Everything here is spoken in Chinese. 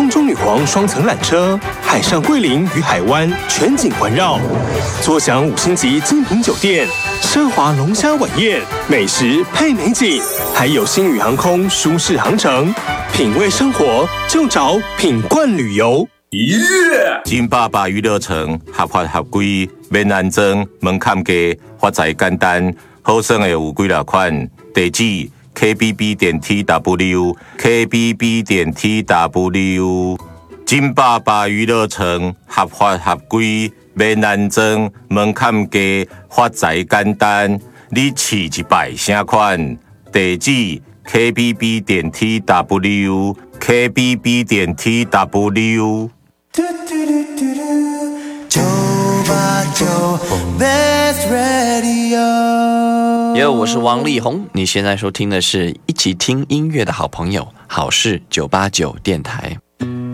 空中女皇双层缆车，海上桂林与海湾全景环绕，坐享5星级精品酒店，奢华龙虾晚宴，美食配美景，还有星宇航空舒适航程。品味生活，就找品冠旅游。 金爸爸娱乐城合法合规，免安装，门槛低，发财简单，好耍的有几多款？地址 KBB.TW KBB.TW。金爸爸娱乐城合法合规，免安装，门槛低，发财简单。你试一摆啥款？地址 KBB.TW KBB.TW。 Best Radio。 我是王力宏，你现在收听的是一起听音乐的好朋友，好事989电台。